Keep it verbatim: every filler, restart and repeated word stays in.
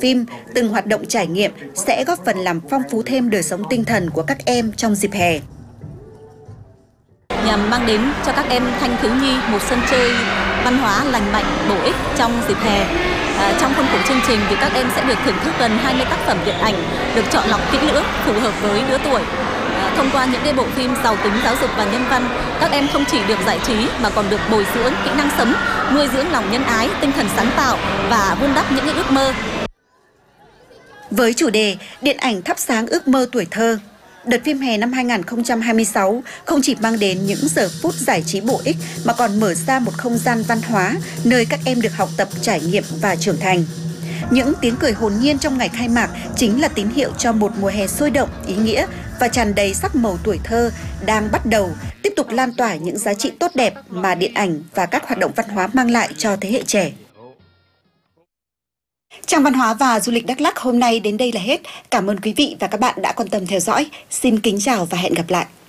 phim, từng hoạt động trải nghiệm sẽ góp phần làm phong phú thêm đời sống tinh thần của các em trong dịp hè. Nhằm mang đến cho các em thanh thiếu nhi một sân chơi văn hóa lành mạnh, bổ ích trong dịp hè. À, trong khuôn khổ chương trình thì các em sẽ được thưởng thức gần hai mươi tác phẩm điện ảnh được chọn lọc kỹ lưỡng phù hợp với lứa tuổi. À, thông qua những cái bộ phim giàu tính giáo dục và nhân văn, các em không chỉ được giải trí mà còn được bồi dưỡng kỹ năng sống, nuôi dưỡng lòng nhân ái, tinh thần sáng tạo và vun đắp những cái ước mơ. Với chủ đề Điện ảnh thắp sáng ước mơ tuổi thơ, đợt phim hè năm hai nghìn không trăm hai mươi sáu không chỉ mang đến những giờ phút giải trí bổ ích mà còn mở ra một không gian văn hóa nơi các em được học tập, trải nghiệm và trưởng thành. Những tiếng cười hồn nhiên trong ngày khai mạc chính là tín hiệu cho một mùa hè sôi động, ý nghĩa và tràn đầy sắc màu tuổi thơ đang bắt đầu tiếp tục lan tỏa những giá trị tốt đẹp mà điện ảnh và các hoạt động văn hóa mang lại cho thế hệ trẻ. Trang Văn hóa và Du lịch Đắk Lắk hôm nay đến đây là hết. Cảm ơn quý vị và các bạn đã quan tâm theo dõi. Xin kính chào và hẹn gặp lại.